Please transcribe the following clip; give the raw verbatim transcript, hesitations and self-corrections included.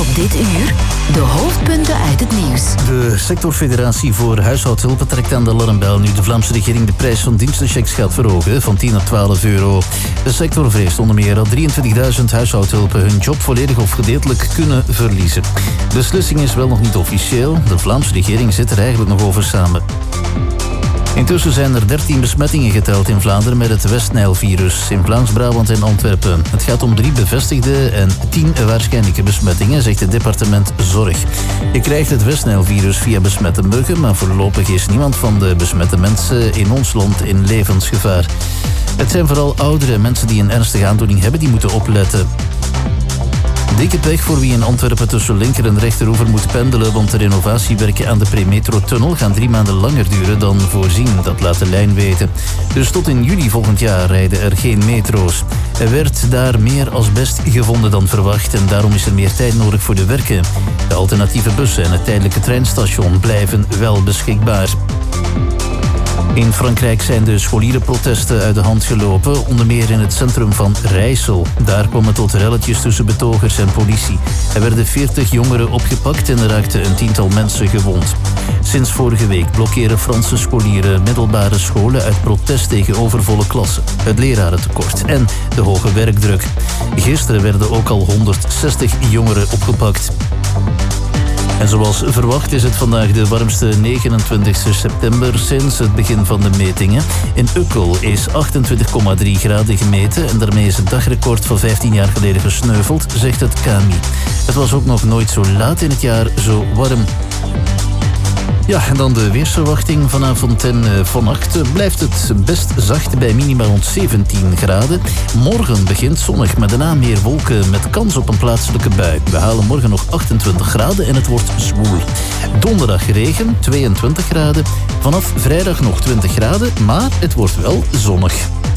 Dit uur de hoofdpunten uit het nieuws. De sectorfederatie voor huishoudhulpen trekt aan de alarmbel nu de Vlaamse regering de prijs van dienstenchecks gaat verhogen van tien naar twaalf euro. De sector vreest onder meer dat drieëntwintigduizend huishoudhulpen hun job volledig of gedeeltelijk kunnen verliezen. De beslissing is wel nog niet officieel. De Vlaamse regering zit er eigenlijk nog over samen. Intussen zijn er dertien besmettingen geteld in Vlaanderen met het Westnijlvirus in Vlaams-Brabant en Antwerpen. Het gaat om drie bevestigde en tien waarschijnlijke besmettingen, zegt het departement Zorg. Je krijgt het Westnijlvirus via besmette muggen, maar voorlopig is niemand van de besmette mensen in ons land in levensgevaar. Het zijn vooral oudere mensen die een ernstige aandoening hebben die moeten opletten. Dikke pech voor wie in Antwerpen tussen linker en rechteroever moet pendelen, want de renovatiewerken aan de Premetro-tunnel gaan drie maanden langer duren dan voorzien. Dat laat de lijn weten. Dus tot in juli volgend jaar rijden er geen metro's. Er werd daar meer asbest gevonden dan verwacht en daarom is er meer tijd nodig voor de werken. De alternatieve bussen en het tijdelijke treinstation blijven wel beschikbaar. In Frankrijk zijn de scholierenprotesten uit de hand gelopen, onder meer in het centrum van Rijssel. Daar kwam het tot relletjes tussen betogers en politie. Er werden veertig jongeren opgepakt en er raakten een tiental mensen gewond. Sinds vorige week blokkeren Franse scholieren middelbare scholen uit protest tegen overvolle klassen, het lerarentekort en de hoge werkdruk. Gisteren werden ook al honderdzestig jongeren opgepakt. En zoals verwacht is het vandaag de warmste negenentwintigste september sinds het begin van de metingen. In Ukkel is achtentwintig komma drie graden gemeten en daarmee is het dagrecord van vijftien jaar geleden gesneuveld, zegt het K M I. Het was ook nog nooit zo laat in het jaar zo warm. Ja, en dan de weersverwachting vanavond en uh, vannacht blijft het best zacht bij minimaal rond zeventien graden. Morgen begint zonnig, maar daarna meer wolken met kans op een plaatselijke bui. We halen morgen nog achtentwintig graden en het wordt zwoel. Donderdag regen, tweeëntwintig graden. Vanaf vrijdag nog twintig graden, maar het wordt wel zonnig.